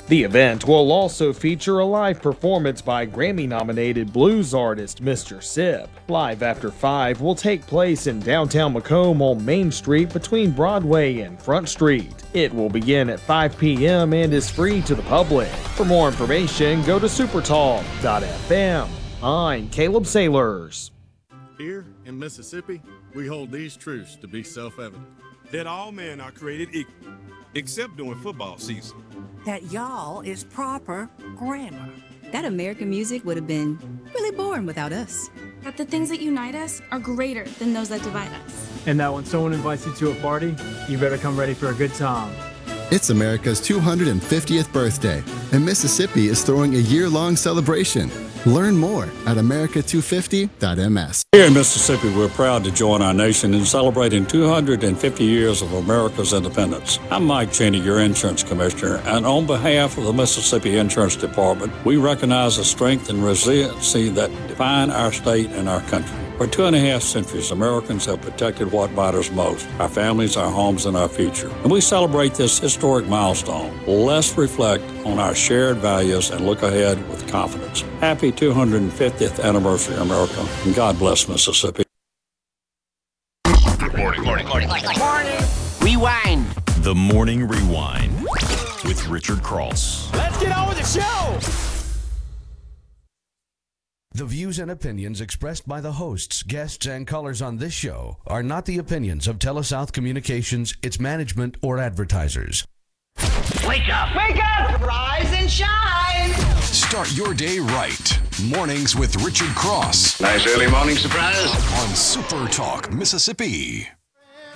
The event will also feature a live performance by Grammy-nominated blues artist Mr. Sip. Live After 5 will take place in downtown Macomb on Main Street between Broadway and Front Street. It will begin at 5 p.m. and is free to the public. For more information, go to supertalk.fm. I'm Caleb Sailors. Here in Mississippi, we hold these truths to be self-evident. That all men are created equal, except during football season. That y'all is proper grammar. That American music would have been really boring without us. That the things that unite us are greater than those that divide us. And that when someone invites you to a party, you better come ready for a good time. It's America's 250th birthday, and Mississippi is throwing a year-long celebration. Learn more at america250.ms. Here in Mississippi, we're proud to join our nation in celebrating 250 years of America's independence. I'm Mike Cheney, your insurance commissioner, and on behalf of the Mississippi Insurance Department, we recognize the strength and resiliency that define our state and our country. For 2.5 centuries, Americans have protected what matters most, our families, our homes, and our future. And we celebrate this historic milestone. Let's reflect on our shared values and look ahead with confidence. Happy 250th anniversary, America, and God bless Mississippi. Good morning. Rewind. The Morning Rewind with Richard Cross. Let's get on with the show. The views and opinions expressed by the hosts, guests, and callers on this show are not the opinions of TeleSouth Communications, its management, or advertisers. Wake up! Wake up! Rise and shine! Start your day right. Mornings with Richard Cross. Nice early morning surprise. On Super Talk, Mississippi.